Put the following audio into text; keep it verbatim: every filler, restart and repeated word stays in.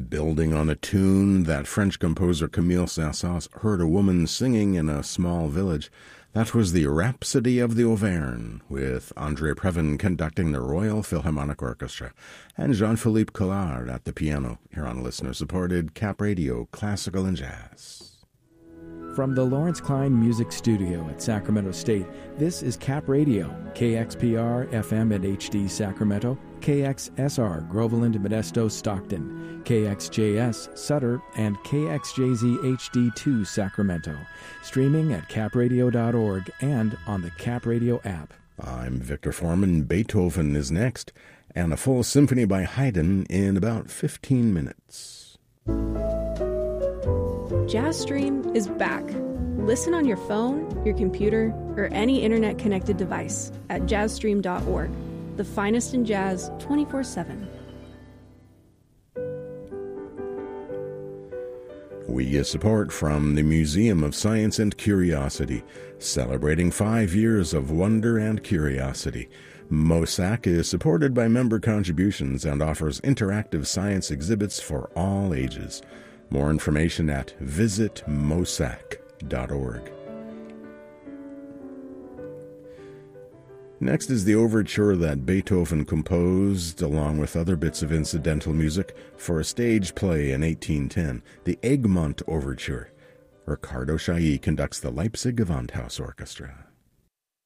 Building on a tune that French composer Camille Saint-Saëns heard a woman singing in a small village, that was the Rhapsody of the Auvergne, with André Previn conducting the Royal Philharmonic Orchestra and Jean-Philippe Collard at the piano, here on listener-supported Cap Radio Classical and Jazz. From the Lawrence Klein Music Studio at Sacramento State, this is Cap Radio, K X P R F M and H D Sacramento, K X S R Groveland, Modesto, Stockton, K X J S Sutter, and K X J Z H D two Sacramento. Streaming at cap radio dot org and on the Cap Radio app. I'm Victor Foreman. Beethoven is next, and a full symphony by Haydn in about fifteen minutes. JazzStream is back. Listen on your phone, your computer, or any internet-connected device at jazz stream dot org. The finest in jazz twenty-four seven. We get support from the Museum of Science and Curiosity, celebrating five years of wonder and curiosity. MOSAC is supported by member contributions and offers interactive science exhibits for all ages. More information at visit mosac dot org. Next is the overture that Beethoven composed, along with other bits of incidental music, for a stage play in eighteen ten, the Egmont Overture. Ricardo Chailly conducts the Leipzig Gewandhaus Orchestra.